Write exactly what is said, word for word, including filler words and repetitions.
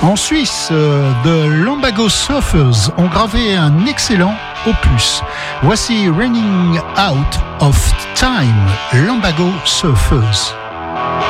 En Suisse, The Lumbago Surfers ont gravé un excellent opus. Voici Running Out of Time, Lumbago Surfers.